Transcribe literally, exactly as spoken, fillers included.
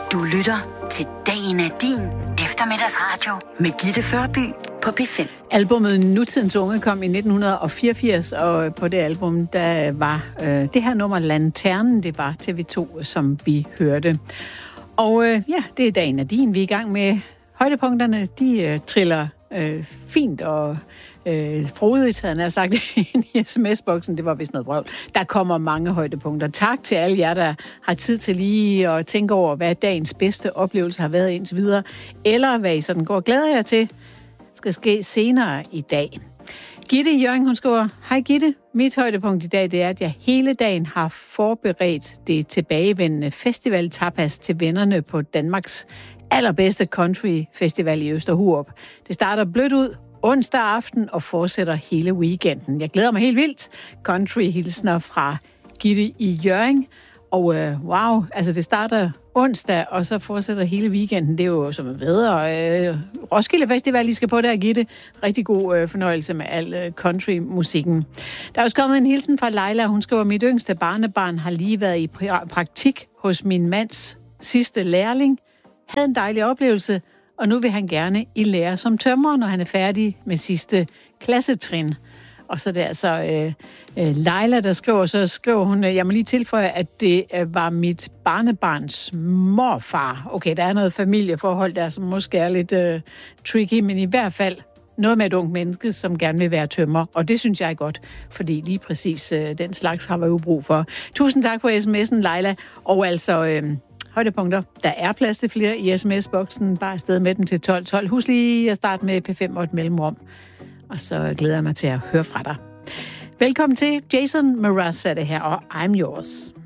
Du lytter til Dagen er din eftermiddagsradio med Gitte Førby på P fem. Albummet Nutidens Unge kom i nitten fireogfirs, og på det album, der var øh, det her nummer Lanternen, det var T V to, som vi hørte. Og øh, ja, det er Dagen er din. Vi er i gang med højdepunkterne. De øh, triller øh, fint og øh, frodigt, havde jeg sagt, i sms-boksen. Det var vist noget vrøvl. Der kommer mange højdepunkter. Tak til alle jer, der har tid til lige at tænke over, hvad dagens bedste oplevelse har været indtil videre, eller hvad I sådan går glæder jer til, skal ske senere i dag. Gitte i Hjørring, hun skriver, hej Gitte, mit højdepunkt i dag, det er, at jeg hele dagen har forberedt det tilbagevendende festival tapas til vennerne på Danmarks allerbedste country festival i Østerhurup. Det starter blødt ud onsdag aften og fortsætter hele weekenden. Jeg glæder mig helt vildt. Country hilsner fra Gitte i Hjørring. Og øh, wow, altså det starter onsdag, og så fortsætter hele weekenden. Det er jo som bedre. Øh, Roskilde Festival, I skal på der, Gitte. Rigtig god øh, fornøjelse med al øh, country-musikken. Der er også kommet en hilsen fra Leila. Hun skriver, mit yngste barnebarn har lige været i pra- praktik hos min mands sidste lærling. Havde en dejlig oplevelse, og nu vil han gerne i lære som tømrer, når han er færdig med sidste klassetrin. Og så er det altså øh, øh, Leila, der skriver, så skriver hun, jeg må lige tilføje, at det øh, var mit barnebarns morfar. Okay, der er noget familieforhold der, som måske er lidt øh, tricky, men i hvert fald noget med et ungt menneske, som gerne vil være tømrer. Og det synes jeg er godt, fordi lige præcis øh, den slags har vi jo brug for. Tusind tak for sms'en, Leila. Og altså øh, højdepunkter, der er plads til flere i sms-boksen. Bare afsted med dem til tolv tolv. Husk lige at starte med P fem og et mellemrum. Og så glæder jeg mig til at høre fra dig. Velkommen til Jason Mraz er det her, og I'm Yours.